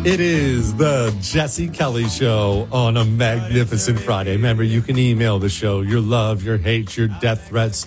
It is the Jesse Kelly Show on a magnificent Friday. Remember, you can email the show your love, your hate, your death threats,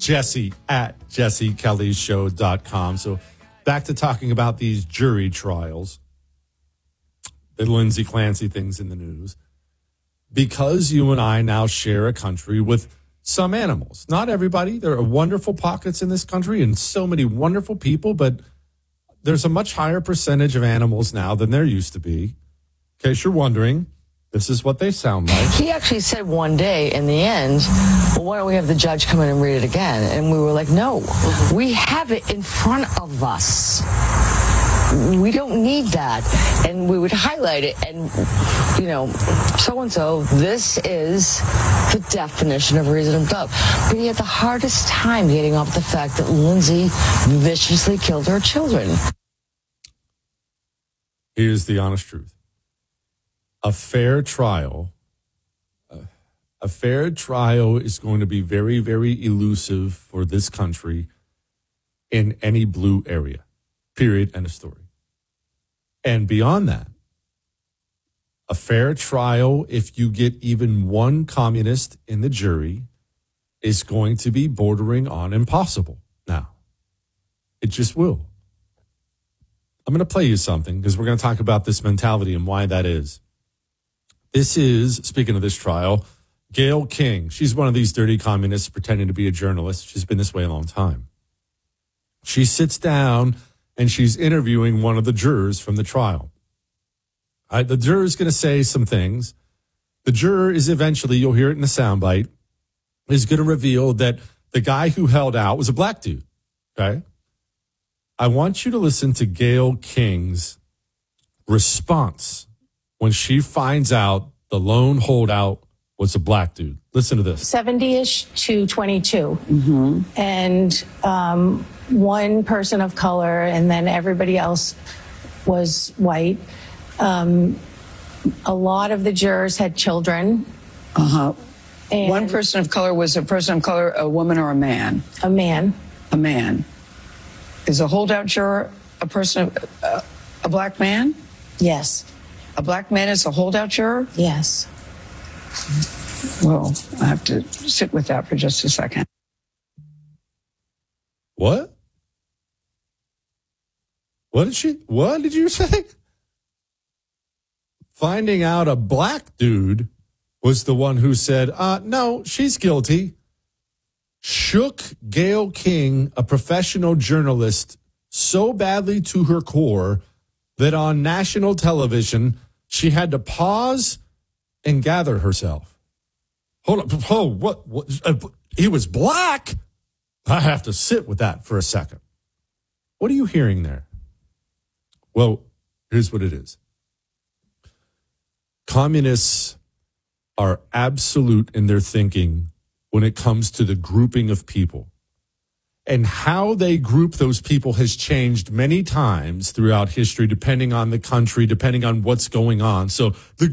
jesse@jessekellyshow.com. So back to talking about these jury trials, the Lindsay Clancy things in the news. Because you and I now share a country with some animals. Not everybody. There are wonderful pockets in this country and so many wonderful people, but there's a much higher percentage of animals now than there used to be. In case you're wondering, this is what they sound like. He actually said one day in the end, well, why don't we have the judge come in and read it again? And we were like, no, we have it in front of us. We don't need that. And we would highlight it and, so-and-so, this is the definition of reasonable doubt. But he had the hardest time getting off the fact that Lindsay viciously killed her children. Here's the honest truth. A fair trial is going to be very, very elusive for this country in any blue area. Period. End of story. And beyond that, a fair trial, if you get even one communist in the jury, is going to be bordering on impossible. Now, it just will. I'm going to play you something because we're going to talk about this mentality and why that is. This is, speaking of this trial, Gayle King. She's one of these dirty communists pretending to be a journalist. She's been this way a long time. She sits down and she's interviewing one of the jurors from the trial. The juror is going to say some things. The juror is eventually, you'll hear it in the soundbite, is going to reveal that the guy who held out was a black dude. Okay? I want you to listen to Gayle King's response when she finds out the lone holdout was a black dude. Listen to this. 70-ish to 22. Mm-hmm. And one person of color, and then everybody else was white. A lot of the jurors had children. Uh-huh. One person of color was a person of color, a woman or a man? A man. A man. Is a holdout juror a person, a black man? Yes. A black man is a holdout juror? Yes. Well, I have to sit with that for just a second. What? What did you say? Finding out a black dude was the one who said, no, she's guilty. Shook Gayle King, a professional journalist, so badly to her core that on national television, she had to pause and gather herself. Hold up. Oh, what? He was black? I have to sit with that for a second. What are you hearing there? Well, here's what it is. Communists are absolute in their thinking when it comes to the grouping of people. And how they group those people has changed many times throughout history, depending on the country, depending on what's going on. So the